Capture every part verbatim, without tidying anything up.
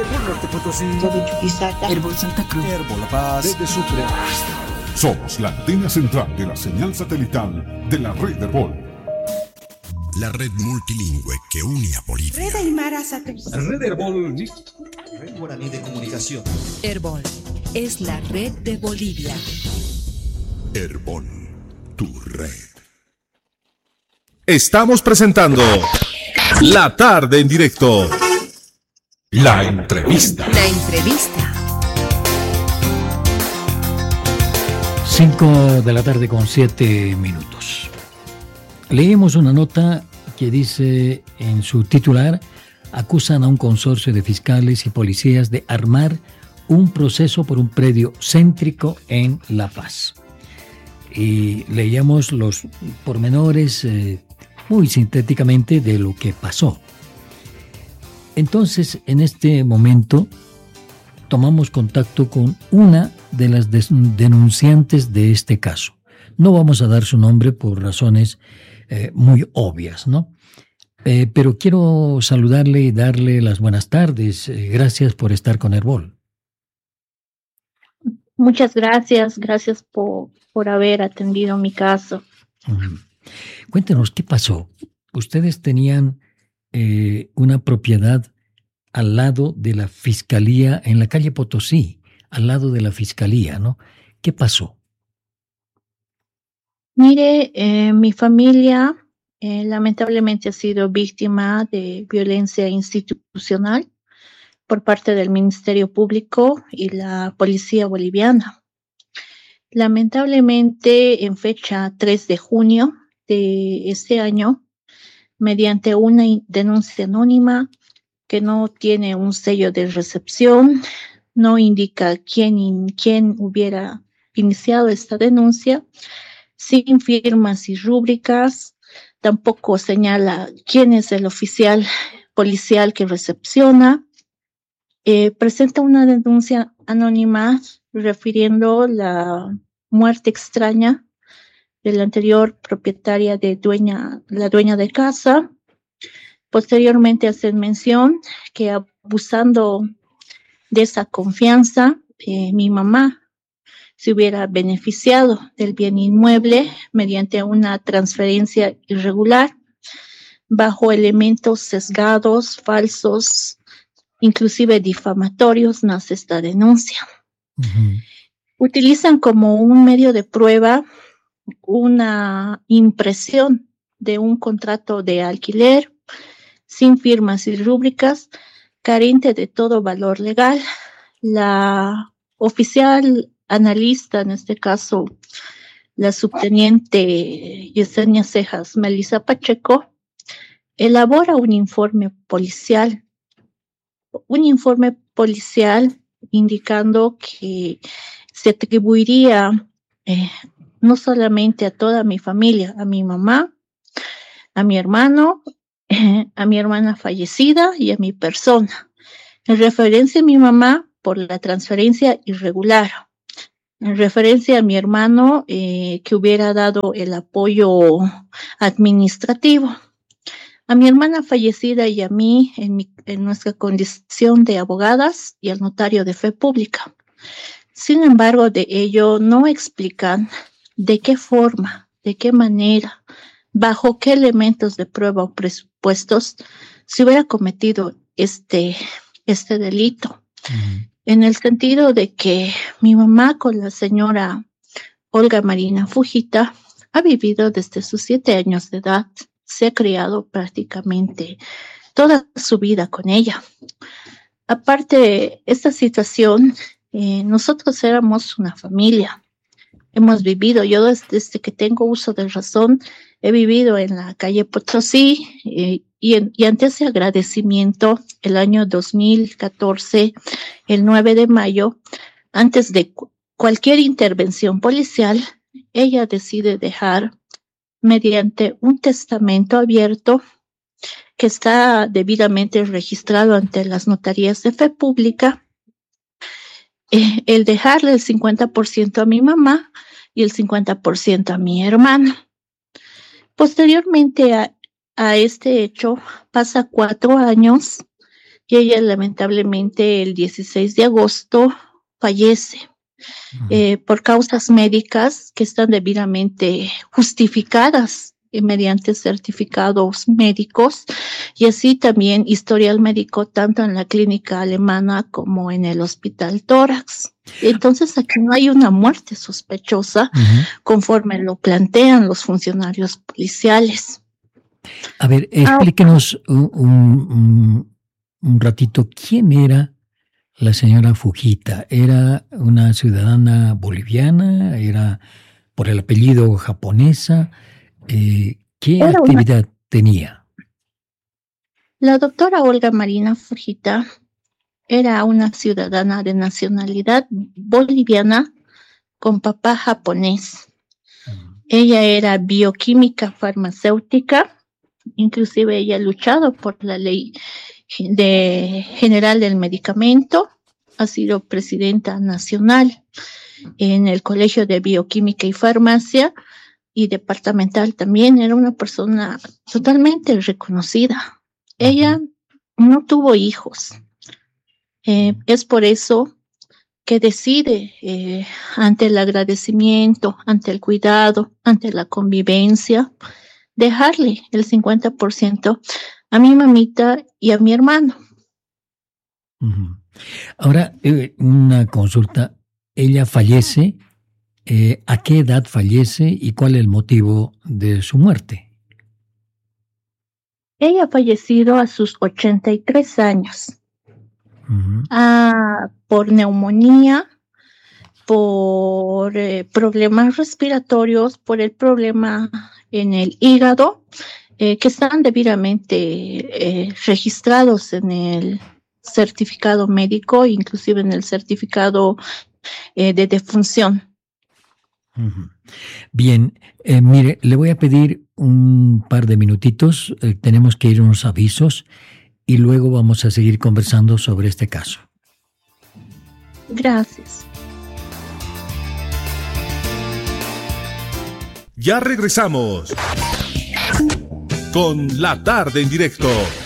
Herbol Norte Potosí, de Chuquisaca, Herbol Santa Cruz, Herbol La Paz, desde Sucre. Somos la antena central de la señal satelital de la red Herbol. La red multilingüe que une a Bolivia. Red Aymara Satelital. Red Herbol. Red Guaraní de Comunicación. Herbol es la red de Bolivia. Herbol, tu red. Estamos presentando La Tarde en Directo. La entrevista. La entrevista. Cinco de la tarde con siete minutos. Leemos una nota que dice en su titular: acusan a un consorcio de fiscales y policías de armar un proceso por un predio céntrico en La Paz. Y leíamos los pormenores eh, muy sintéticamente de lo que pasó. Entonces, en este momento, tomamos contacto con una de las des- denunciantes de este caso. No vamos a dar su nombre por razones eh, muy obvias, ¿no? Eh, pero quiero saludarle y darle las buenas tardes. Eh, gracias por estar con Herbol. Muchas gracias, gracias por, por haber atendido mi caso. Uh-huh. Cuéntenos, ¿qué pasó? Ustedes tenían eh, una propiedad al lado de la Fiscalía, en la calle Potosí, al lado de la Fiscalía, ¿no? ¿Qué pasó? Mire, eh, mi familia eh, lamentablemente ha sido víctima de violencia institucional por parte del Ministerio Público y la Policía Boliviana. Lamentablemente, en fecha tres de junio de este año, mediante una denuncia anónima que no tiene un sello de recepción, no indica quién, quién hubiera iniciado esta denuncia, sin firmas y rúbricas, tampoco señala quién es el oficial policial que recepciona. Eh, presenta una denuncia anónima refiriendo la muerte extraña de la anterior propietaria de dueña, la dueña de casa. Posteriormente hacen mención que abusando de esa confianza, eh, mi mamá se hubiera beneficiado del bien inmueble mediante una transferencia irregular, bajo elementos sesgados, falsos, inclusive difamatorios, nace esta denuncia. Uh-huh. Utilizan como un medio de prueba una impresión de un contrato de alquiler sin firmas y rúbricas, carente de todo valor legal. La oficial analista, en este caso la subteniente Yesenia Cejas Melissa Pacheco, elabora un informe policial un informe policial indicando que se atribuiría eh, no solamente a toda mi familia, a mi mamá, a mi hermano, eh, a mi hermana fallecida y a mi persona. En referencia a mi mamá, por la transferencia irregular. En referencia a mi hermano, eh, que hubiera dado el apoyo administrativo. A mi hermana fallecida y a mí en, mi, en nuestra condición de abogadas y al notario de fe pública. Sin embargo, de ello no explican de qué forma, de qué manera, bajo qué elementos de prueba o presupuestos se hubiera cometido este, este delito. Uh-huh. En el sentido de que mi mamá con la señora Olga Marina Fujita ha vivido desde sus siete años de edad. Se ha criado prácticamente toda su vida con ella. Aparte de esta situación, eh, nosotros éramos una familia. Hemos vivido, yo desde, desde que tengo uso de razón, he vivido en la calle Potosí eh, y, en, y ante ese agradecimiento, el año dos mil catorce, el nueve de mayo, antes de cu- cualquier intervención policial, ella decide dejar mediante un testamento abierto que está debidamente registrado ante las notarías de fe pública, eh, el dejarle el cincuenta por ciento a mi mamá y el cincuenta por ciento a mi hermano. Posteriormente a, a este hecho, pasa cuatro años y ella lamentablemente el dieciséis de agosto fallece uh-huh. eh, por causas médicas que están debidamente justificadas eh, mediante certificados médicos y así también historial médico tanto en la clínica alemana como en el hospital tórax. Entonces aquí no hay una muerte sospechosa uh-huh. conforme lo plantean los funcionarios policiales. A ver, explíquenos un, un, un ratito, ¿quién era la señora Fujita? ¿Era una ciudadana boliviana? ¿Era por el apellido japonesa? Eh, ¿Qué era actividad una... tenía? La doctora Olga Marina Fujita era una ciudadana de nacionalidad boliviana con papá japonés. Uh-huh. Ella era bioquímica farmacéutica. Inclusive ella ha luchado por la ley de general del medicamento, ha sido presidenta nacional en el Colegio de Bioquímica y Farmacia y departamental también, era una persona totalmente reconocida. Ella no tuvo hijos, eh, es por eso que decide, eh, ante el agradecimiento, ante el cuidado, ante la convivencia, dejarle el cincuenta por ciento a mi mamita y a mi hermano. Uh-huh. Ahora, eh, una consulta. Ella fallece. Eh, ¿A qué edad fallece y cuál es el motivo de su muerte? Ella ha fallecido a sus ochenta y tres años. Uh-huh. Ah, por neumonía, por eh, problemas respiratorios, por el problema en el hígado, eh, que están debidamente eh, registrados en el certificado médico, inclusive en el certificado eh, de defunción. Uh-huh. Bien, eh, mire, le voy a pedir un par de minutitos, eh, tenemos que ir a unos avisos y luego vamos a seguir conversando sobre este caso. Gracias. Ya regresamos con La Tarde en Directo.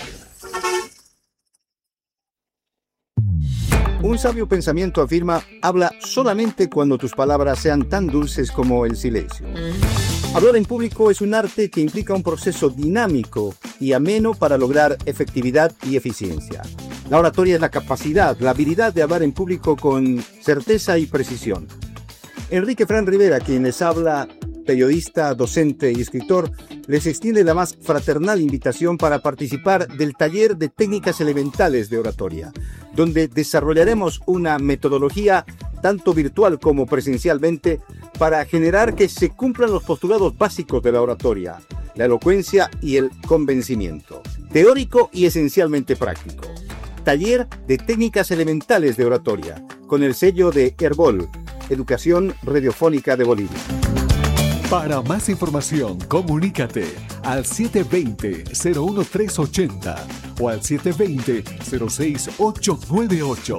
Un sabio pensamiento afirma: habla solamente cuando tus palabras sean tan dulces como el silencio. Hablar en público es un arte que implica un proceso dinámico y ameno para lograr efectividad y eficiencia. La oratoria es la capacidad, la habilidad de hablar en público con certeza y precisión. Enrique Fran Rivera, quien les habla, periodista, docente y escritor, les extiende la más fraternal invitación para participar del taller de técnicas elementales de oratoria, donde desarrollaremos una metodología tanto virtual como presencialmente para generar que se cumplan los postulados básicos de la oratoria, la elocuencia y el convencimiento, teórico y esencialmente práctico. Taller de técnicas elementales de oratoria, con el sello de Herbol, Educación Radiofónica de Bolivia. Para más información, comunícate al siete dos cero, cero uno tres ocho cero o al siete dos cero, cero seis ocho nueve ocho.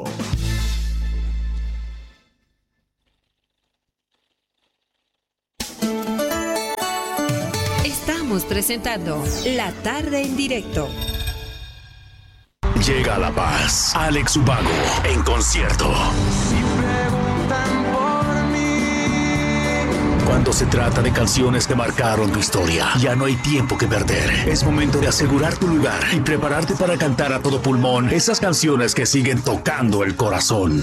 Estamos presentando La Tarde en Directo. Llega a La Paz, Alex Ubago en concierto. Cuando se trata de canciones que marcaron tu historia, ya no hay tiempo que perder. Es momento de asegurar tu lugar y prepararte para cantar a todo pulmón esas canciones que siguen tocando el corazón.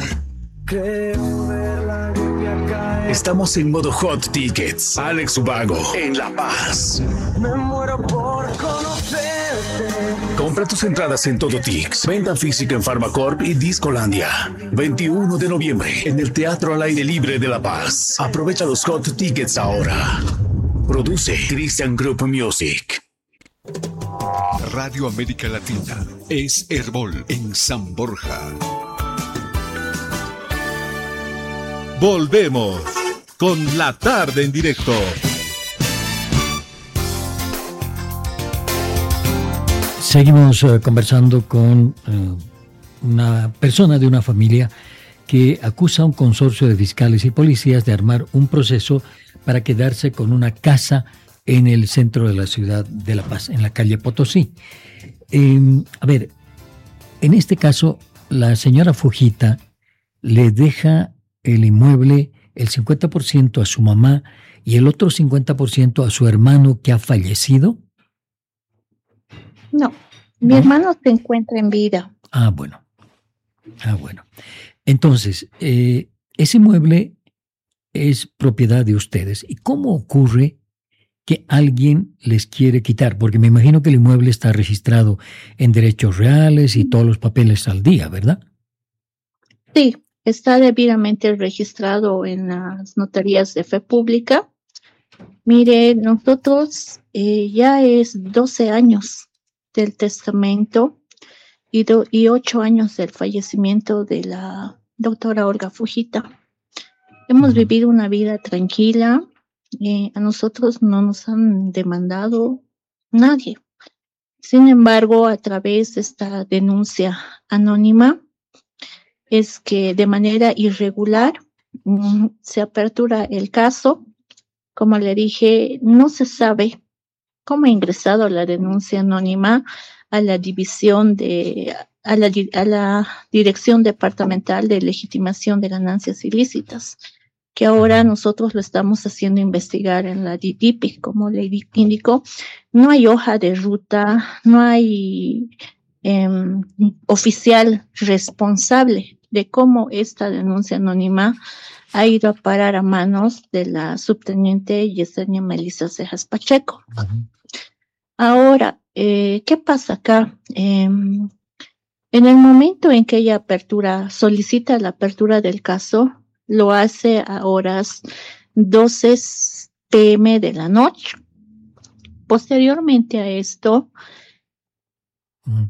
Estamos en modo Hot Tickets. Alex Ubago en La Paz. Me muero por conocerte. Compra tus entradas en Todotix. Venta física en Farmacorp y Discolandia. veintiuno de noviembre en el Teatro al Aire Libre de La Paz. Aprovecha los Hot Tickets ahora. Produce Christian Group Music. Radio América Latina es Herbol en San Borja. Volvemos con La Tarde en Directo. Seguimos uh, conversando con uh, una persona de una familia que acusa a un consorcio de fiscales y policías de armar un proceso para quedarse con una casa en el centro de la ciudad de La Paz, en la calle Potosí. Eh, a ver, en este caso, la señora Fujita le deja el inmueble, el cincuenta por ciento a su mamá y el otro cincuenta por ciento a su hermano que ha fallecido. No, mi ¿No? hermano se encuentra en vida. Ah, bueno. Ah, bueno. Entonces, eh, ese inmueble es propiedad de ustedes. ¿Y cómo ocurre que alguien les quiere quitar? Porque me imagino que el inmueble está registrado en derechos reales y todos los papeles al día, ¿verdad? Sí, está debidamente registrado en las notarías de fe pública. Mire, nosotros eh, ya es doce años del testamento y, do, y ocho años del fallecimiento de la doctora Olga Fujita. Hemos uh-huh. vivido una vida tranquila. Eh, a nosotros no nos han demandado nadie. Sin embargo, a través de esta denuncia anónima, es que de manera irregular um, se apertura el caso. Como le dije, no se sabe cómo ha ingresado la denuncia anónima a la división de, a la, a la Dirección Departamental de Legitimación de Ganancias Ilícitas, que ahora nosotros lo estamos haciendo investigar en la D D P. Como le indicó, no hay hoja de ruta, no hay eh, oficial responsable de cómo esta denuncia anónima ha ido a parar a manos de la subteniente Yesenia Melissa Cejas Pacheco. Uh-huh. Ahora, eh, ¿qué pasa acá? Eh, en el momento en que ella apertura, solicita la apertura del caso, lo hace a horas doce pe eme de la noche. Posteriormente a esto... Uh-huh.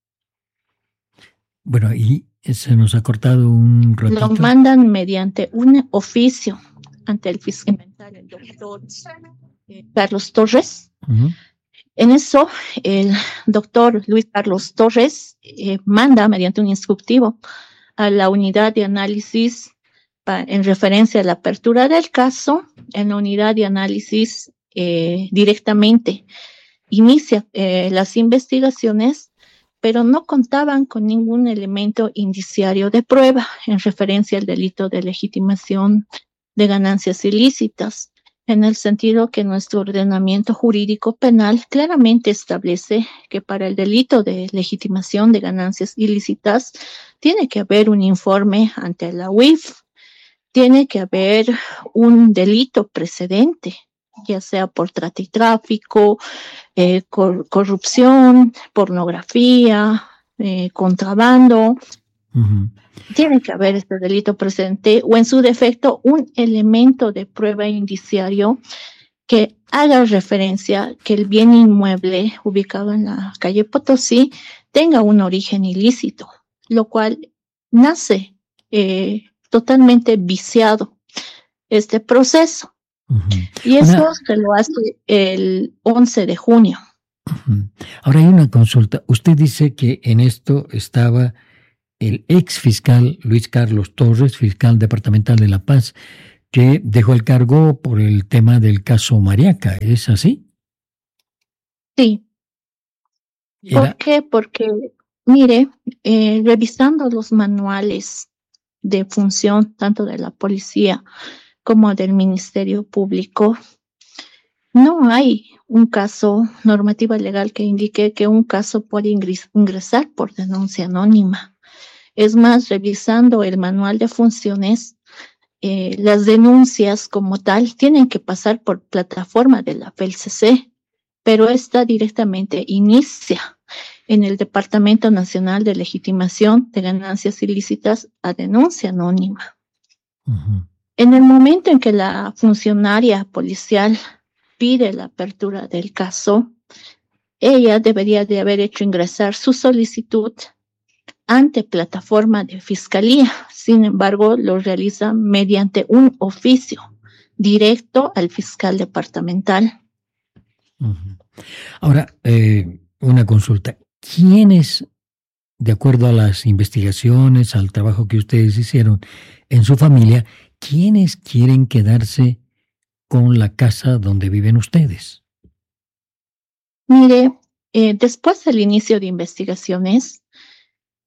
Bueno, y se nos ha cortado un ratito. Lo mandan mediante un oficio ante el fiscal, el doctor eh, Carlos Torres. Uh-huh. En eso, el doctor Luis Carlos Torres eh, manda mediante un instructivo a la unidad de análisis pa, en referencia a la apertura del caso. En la unidad de análisis eh, directamente inicia eh, las investigaciones, pero no contaban con ningún elemento indiciario de prueba en referencia al delito de legitimación de ganancias ilícitas, en el sentido que nuestro ordenamiento jurídico penal claramente establece que para el delito de legitimación de ganancias ilícitas tiene que haber un informe ante la U I F, tiene que haber un delito precedente, ya sea por trata y tráfico, eh, cor- corrupción, pornografía, eh, contrabando. Uh-huh. Tiene que haber este delito presente o en su defecto un elemento de prueba indiciario que haga referencia que el bien inmueble ubicado en la calle Potosí tenga un origen ilícito, lo cual nace eh, totalmente viciado este proceso. Uh-huh. Y eso una... se lo hace el once de junio. Uh-huh. Ahora hay una consulta. Usted dice que en esto estaba el ex fiscal Luis Carlos Torres, fiscal departamental de La Paz, que dejó el cargo por el tema del caso Mariaca. ¿Es así? Sí. Era... ¿Por qué? Porque, mire, eh, revisando los manuales de función, tanto de la policía como del Ministerio Público, no hay un caso, normativa legal que indique que un caso puede ingresar por denuncia anónima. Es más, revisando el manual de funciones, eh, las denuncias como tal tienen que pasar por plataforma de la F E L C C, pero esta directamente inicia en el Departamento Nacional de Legitimación de Ganancias Ilícitas a denuncia anónima. Uh-huh. En el momento en que la funcionaria policial pide la apertura del caso, ella debería de haber hecho ingresar su solicitud ante plataforma de fiscalía. Sin embargo, lo realiza mediante un oficio directo al fiscal departamental. Uh-huh. Ahora, eh, una consulta. ¿Quiénes, de acuerdo a las investigaciones, al trabajo que ustedes hicieron en su familia, quiénes quieren quedarse con la casa donde viven ustedes? Mire, eh, después del inicio de investigaciones,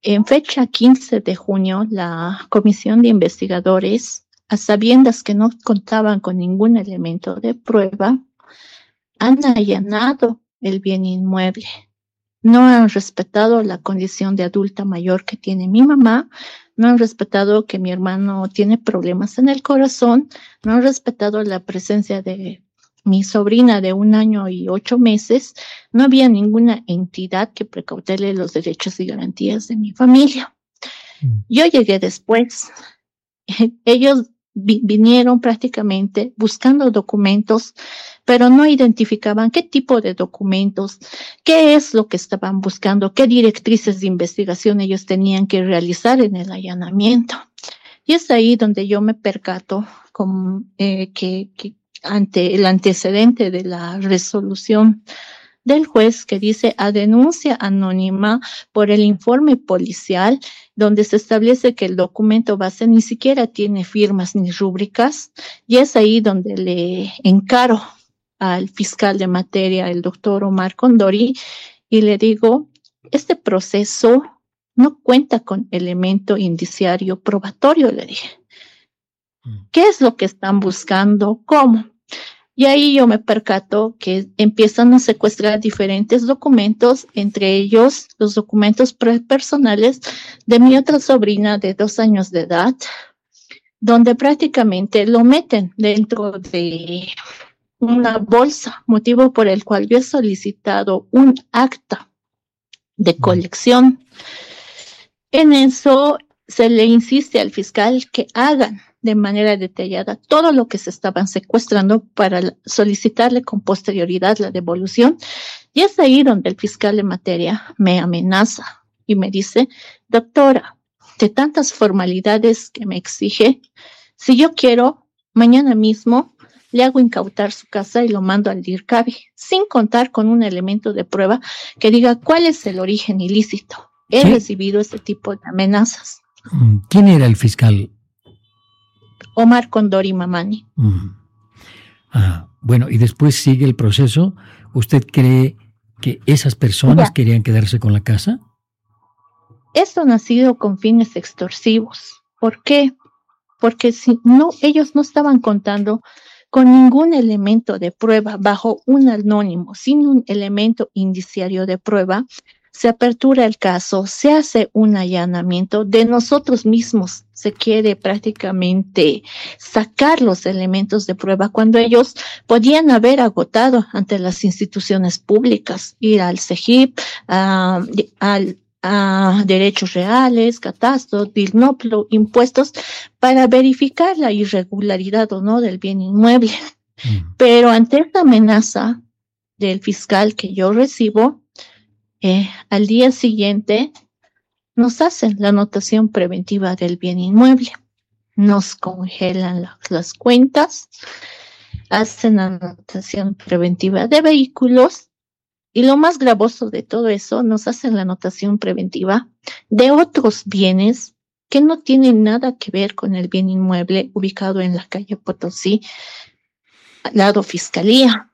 En fecha quince de junio, la comisión de investigadores, a sabiendas que no contaban con ningún elemento de prueba, han allanado el bien inmueble. No han respetado la condición de adulta mayor que tiene mi mamá, no han respetado que mi hermano tiene problemas en el corazón, no han respetado la presencia de mi sobrina de un año y ocho meses. No había ninguna entidad que precautele los derechos y garantías de mi familia. Yo llegué después. Ellos vi- vinieron prácticamente buscando documentos, pero no identificaban qué tipo de documentos, qué es lo que estaban buscando, qué directrices de investigación ellos tenían que realizar en el allanamiento. Y es ahí donde yo me percato con, eh, que, que ante el antecedente de la resolución del juez que dice a denuncia anónima por el informe policial, donde se establece que el documento base ni siquiera tiene firmas ni rúbricas, y es ahí donde le encaro al fiscal de materia, el doctor Omar Condori, y le digo, este proceso no cuenta con elemento indiciario probatorio, le dije. ¿Qué es lo que están buscando? ¿Cómo? Y ahí yo me percato que empiezan a secuestrar diferentes documentos, entre ellos los documentos personales de mi otra sobrina de dos años de edad, donde prácticamente lo meten dentro de una bolsa, motivo por el cual yo he solicitado un acta de colección. En eso se le insiste al fiscal que hagan de manera detallada todo lo que se estaban secuestrando para solicitarle con posterioridad la devolución. Y es ahí donde el fiscal de materia me amenaza y me dice, doctora, de tantas formalidades que me exige, si yo quiero, mañana mismo le hago incautar su casa y lo mando al DIRCABI, sin contar con un elemento de prueba que diga cuál es el origen ilícito. He ¿Sí? recibido ese tipo de amenazas. ¿Quién era el fiscal? Omar Condori Mamani. Mm. Ah, bueno, y después sigue el proceso. ¿Usted cree que esas personas Ya. querían quedarse con la casa? Esto ha nacido con fines extorsivos. ¿Por qué? Porque si no, ellos no estaban contando con ningún elemento de prueba bajo un anónimo, sin un elemento indiciario de prueba. Se apertura el caso, se hace un allanamiento, de nosotros mismos se quiere prácticamente sacar los elementos de prueba cuando ellos podían haber agotado ante las instituciones públicas, ir al CEGIP, a, al a derechos reales, catastro, DIRNOPLO, impuestos, para verificar la irregularidad o no del bien inmueble. Mm. Pero ante esta amenaza del fiscal que yo recibo, Eh, al día siguiente nos hacen la anotación preventiva del bien inmueble, nos congelan la, las cuentas, hacen la anotación preventiva de vehículos y lo más gravoso de todo eso, nos hacen la anotación preventiva de otros bienes que no tienen nada que ver con el bien inmueble ubicado en la calle Potosí, al lado Fiscalía.